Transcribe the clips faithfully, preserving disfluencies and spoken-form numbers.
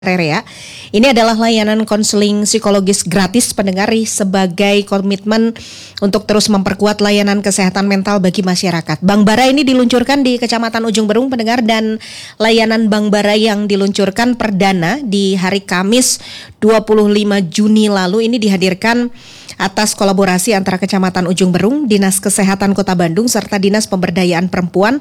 Area. Ini adalah layanan konseling psikologis gratis pendengar sebagai komitmen untuk terus memperkuat layanan kesehatan mental bagi masyarakat. Bank Bara ini diluncurkan di Kecamatan Ujung Berung pendengar, dan layanan Bank Bara yang diluncurkan perdana di hari Kamis dua puluh lima Juni lalu ini dihadirkan atas kolaborasi antara Kecamatan Ujung Berung, Dinas Kesehatan Kota Bandung serta Dinas Pemberdayaan Perempuan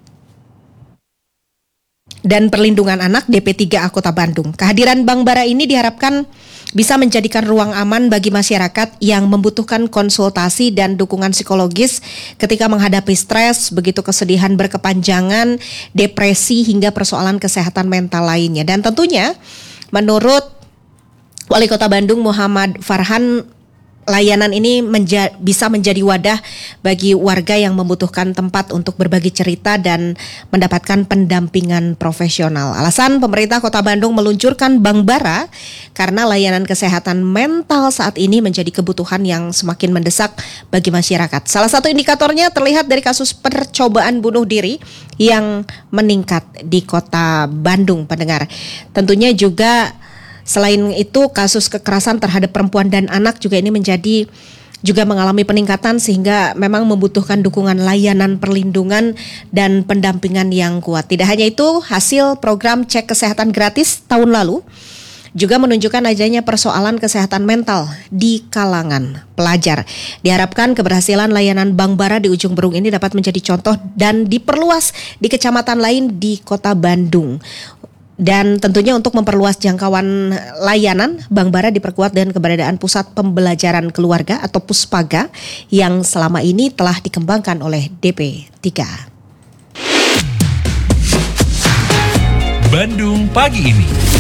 dan Perlindungan Anak D P tiga A Kota Bandung. Kehadiran Bank Bara ini diharapkan bisa menjadikan ruang aman bagi masyarakat yang membutuhkan konsultasi dan dukungan psikologis ketika menghadapi stres, begitu kesedihan berkepanjangan, depresi hingga persoalan kesehatan mental lainnya. Dan tentunya menurut Wali Kota Bandung Muhammad Farhan, layanan ini menja- bisa menjadi wadah bagi warga yang membutuhkan tempat untuk berbagi cerita dan mendapatkan pendampingan profesional. Alasan pemerintah Kota Bandung meluncurkan Bank Bara karena layanan kesehatan mental saat ini menjadi kebutuhan yang semakin mendesak bagi masyarakat. Salah satu indikatornya terlihat dari kasus percobaan bunuh diri yang meningkat di Kota Bandung, pendengar. Tentunya juga selain itu, kasus kekerasan terhadap perempuan dan anak juga ini menjadi juga mengalami peningkatan sehingga memang membutuhkan dukungan layanan perlindungan dan pendampingan yang kuat. Tidak hanya itu, hasil program cek kesehatan gratis tahun lalu juga menunjukkan adanya persoalan kesehatan mental di kalangan pelajar. Diharapkan keberhasilan layanan Bank Bara di Ujung Berung ini dapat menjadi contoh dan diperluas di kecamatan lain di Kota Bandung. Dan tentunya untuk memperluas jangkauan layanan, Bank Bara diperkuat dengan keberadaan Pusat Pembelajaran Keluarga atau Puspaga yang selama ini telah dikembangkan oleh D P tiga. Bandung Pagi Ini.